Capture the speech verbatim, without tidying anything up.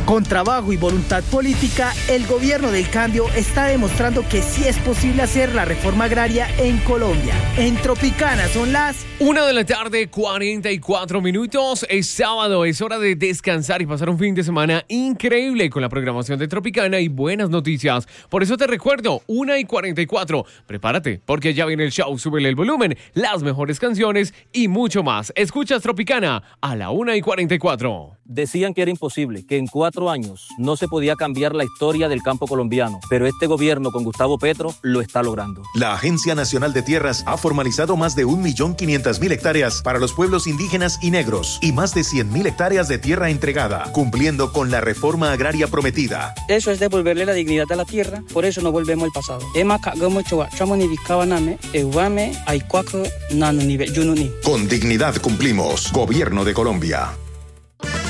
Con trabajo y voluntad política, el gobierno del cambio está demostrando que sí es posible hacer la reforma agraria en Colombia. En Tropicana son las Una de la tarde, cuarenta y cuatro minutos. Es sábado, es hora de descansar y pasar un fin de semana increíble con la programación de Tropicana y buenas noticias. Por eso te recuerdo, una y cuarenta y cuatro. Prepárate, porque ya viene el show, súbele el volumen, las mejores canciones y mucho más. Escuchas Tropicana a la una y cuarenta y cuatro. Decían que era imposible, que en cuatro años no se podía cambiar la historia del campo colombiano, pero este gobierno con Gustavo Petro lo está logrando. La Agencia Nacional de Tierras ha formalizado más de un millón quinientas mil hectáreas para los pueblos indígenas y negros y más de cien mil hectáreas de tierra entregada, cumpliendo con la reforma agraria prometida. Eso es devolverle la dignidad a la tierra, por eso no volvemos al pasado. Con dignidad cumplimos. Gobierno de Colombia.